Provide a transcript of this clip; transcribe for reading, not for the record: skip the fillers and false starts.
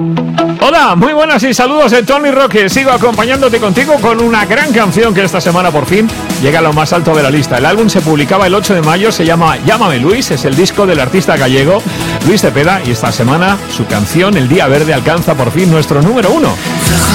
Hola, muy buenas y saludos de Tony Roque. Sigo acompañándote contigo con una gran canción que esta semana por fin llega a lo más alto de la lista. El álbum se publicaba el 8 de mayo, se llama Llámame Luis, es el disco del artista gallego Luis Cepeda y esta semana su canción El Día Verde alcanza por fin nuestro número 1.